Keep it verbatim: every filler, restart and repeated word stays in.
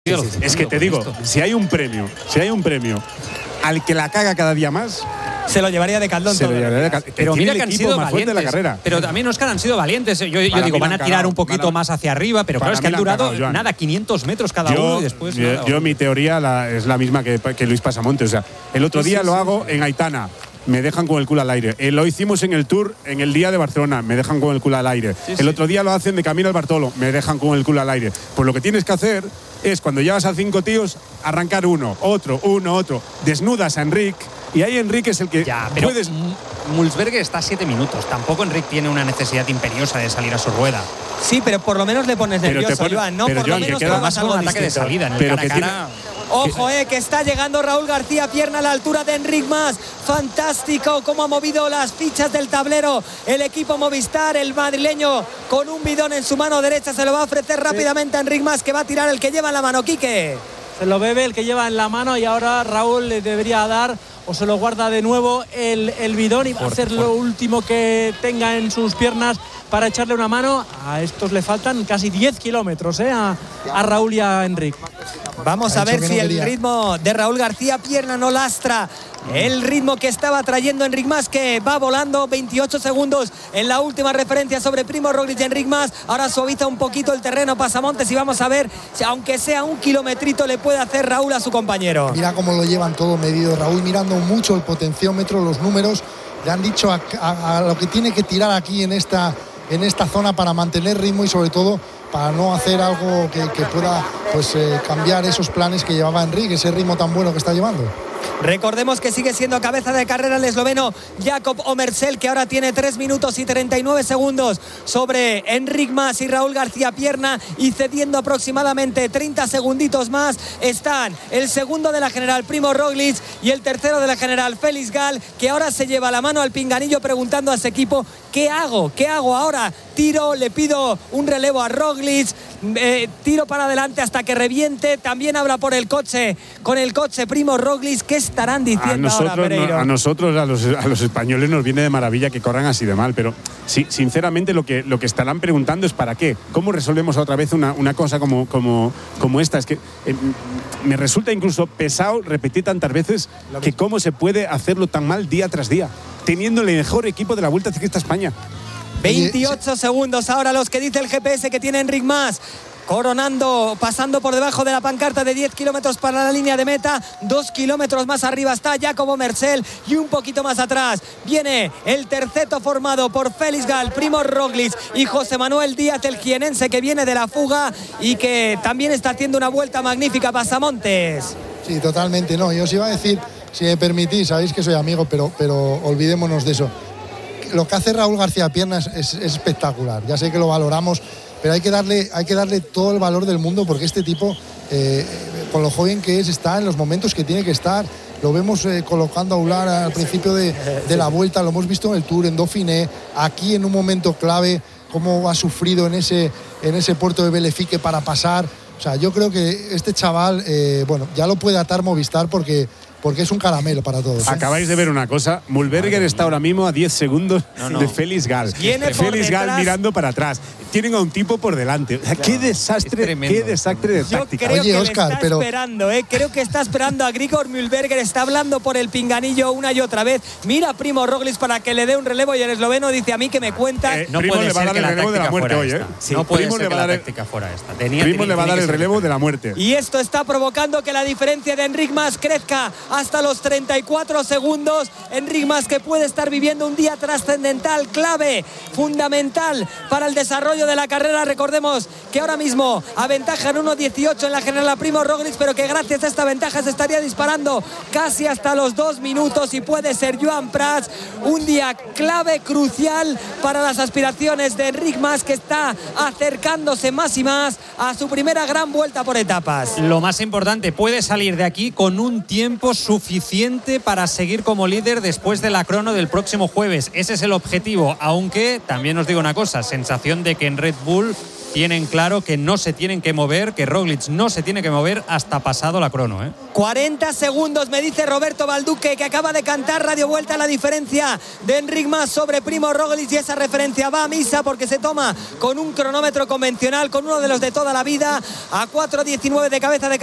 Sí, sí, sí, es que te digo, si hay un premio, si hay un premio al que la caga cada día más, se lo llevaría de caldón todo. De cal... Pero mira que han sido valientes. De la carrera. Pero también Oscar han sido valientes. Yo, yo digo, van a tirar un poquito para, más hacia arriba, pero claro, es que han durado cagado, nada, quinientos metros cada yo, uno y después. Yo, nada, yo mi teoría la, es la misma que, que Luis Pasamonte. O sea, el otro sí, día sí, lo sí, hago sí. en Aitana. Me dejan con el culo al aire. Eh, lo hicimos en el Tour en el día de Barcelona. Me dejan con el culo al aire. Sí, el sí. otro día lo hacen de camino al Bartolo. Me dejan con el culo al aire. Pues lo que tienes que hacer es, cuando llevas a cinco tíos, arrancar uno, otro, uno, otro. Desnudas a Enric. Y ahí Enric es el que ya, pero puedes… Mulsberger está a siete minutos. Tampoco Enric tiene una necesidad imperiosa de salir a su rueda. Sí, pero por lo menos le pones nervioso, pone, Joan. No, por Joan, lo menos que queda más algo un ataque de salida en el pero cara que a cara. Ojo, eh, que está llegando Raúl García Pierna a la altura de Enric Mas. Fantástico cómo ha movido las fichas del tablero el equipo Movistar. El madrileño con un bidón en su mano derecha se lo va a ofrecer sí. rápidamente a Enric Mas, que va a tirar el que lleva en la mano. Quique. Se lo bebe el que lleva en la mano y ahora Raúl le debería dar o se lo guarda de nuevo el, el bidón y va a hacer lo último que tenga en sus piernas para echarle una mano. A estos le faltan casi diez kilómetros ¿eh? a, a Raúl y a Enric. Vamos a ver si el ritmo de Raúl García Pierna no lastra el ritmo que estaba trayendo Enric Mas, que va volando. Veintiocho segundos en la última referencia sobre Primo Roglic y Enric Mas. Ahora suaviza un poquito el terreno Pasamontes y vamos a ver si, aunque sea un kilometrito, le puede hacer Raúl a su compañero. Mira cómo lo llevan todo medido Raúl, mirando mucho el potenciómetro, los números. Le han dicho a, a, a lo que tiene que tirar aquí en esta, en esta zona para mantener ritmo y sobre todo para no hacer algo que, que pueda pues, eh, cambiar esos planes que llevaba Enric, ese ritmo tan bueno que está llevando. Recordemos que sigue siendo cabeza de carrera el esloveno Jakob Omersel, que ahora tiene tres minutos y treinta y nueve segundos sobre Enric Mas y Raúl García Pierna, y cediendo aproximadamente treinta segunditos más están el segundo de la general Primo Roglic y el tercero de la general Félix Gall, que ahora se lleva la mano al pinganillo preguntando a ese equipo: ¿qué hago? ¿Qué hago ahora? Tiro, le pido un relevo a Roglic, eh, tiro para adelante hasta que reviente. También habla por el coche, con el coche Primo Roglic. ¿Qué estarán diciendo a nosotros, ahora, Pereiro? No, a nosotros, a los, a los españoles, nos viene de maravilla que corran así de mal, pero sí, sinceramente lo que, lo que estarán preguntando es ¿para qué? ¿Cómo resolvemos otra vez una, una cosa como, como, como esta? Es que eh, me resulta incluso pesado repetir tantas veces que cómo se puede hacerlo tan mal día tras día, teniendo el mejor equipo de la Vuelta Ciclista a España. veintiocho segundos ahora los que dice el G P S que tiene Enric Mas. Coronando, pasando por debajo de la pancarta de diez kilómetros para la línea de meta. Dos kilómetros más arriba está Jakob Omersel y un poquito más atrás viene el terceto formado por Félix Gall, Primo Roglic y José Manuel Díaz, el jienense, que viene de la fuga y que también está haciendo una vuelta magnífica. Pasamontes. Sí, totalmente. No, yo os iba a decir, si me permitís, sabéis que soy amigo, pero, pero olvidémonos de eso. Lo que hace Raúl García Pierna es, es, es espectacular. Ya sé que lo valoramos, pero hay que darle, hay que darle todo el valor del mundo, porque este tipo, eh, con lo joven que es, está en los momentos que tiene que estar. Lo vemos eh, colocando a Ular al principio de, de la vuelta, lo hemos visto en el Tour, en Dauphiné, aquí en un momento clave, cómo ha sufrido en ese, en ese puerto de Belefique para pasar. O sea, yo creo que este chaval, eh, bueno, ya lo puede atar Movistar porque... porque es un caramelo para todos, ¿eh? Acabáis de ver una cosa. Mulberger está ahora mismo a diez segundos no, no. de Félix Gall. Félix Gall mirando para atrás. Tienen a un tipo por delante. O sea, claro, qué desastre, qué desastre de Yo táctica. creo Oye, que Oscar, le está pero... esperando, ¿eh? Creo que está esperando a Grigor Mulberger. Está hablando por el pinganillo una y otra vez. Mira Primo Roglic para que le dé un relevo y el esloveno dice: a mí que me cuentan. Eh, no Primo puede le va a dar el relevo de la muerte hoy, ¿eh? Sí, no puede ser que la táctica fuera esta. Tenía, Primo le va a dar el relevo de la muerte. Y esto está provocando que la diferencia de Enric Mas crezca hasta los treinta y cuatro segundos. Enric Mas, que puede estar viviendo un día trascendental, clave, fundamental para el desarrollo de la carrera. Recordemos que ahora mismo aventaja en uno dieciocho en la general a Primo Roglic, pero que gracias a esta ventaja se estaría disparando casi hasta los dos minutos y puede ser Joan Prats. Un día clave, crucial para las aspiraciones de Enric Mas, que está acercándose más y más a su primera gran vuelta por etapas. Lo más importante, puede salir de aquí con un tiempo suficiente para seguir como líder después de la crono del próximo jueves. Ese es el objetivo, aunque también os digo una cosa, sensación de que en Red Bull tienen claro que no se tienen que mover, que Roglic no se tiene que mover hasta pasado la crono. ¿eh? cuarenta segundos, me dice Roberto Balduque, que acaba de cantar Radio Vuelta, la diferencia de Enric Mas sobre Primo Roglic, y esa referencia va a misa porque se toma con un cronómetro convencional, con uno de los de toda la vida, a cuatro diecinueve de cabeza de